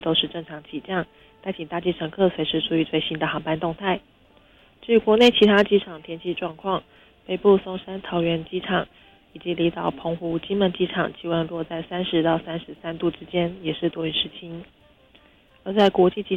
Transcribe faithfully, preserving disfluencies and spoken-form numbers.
都是正常起降，但请大机乘客随时注意最新的航班动态。至于国内其他机场天气状况，北部松山桃园机场以及离岛澎湖金门机场气温落在三十到三十三度之间，也是多云时晴。而在国际机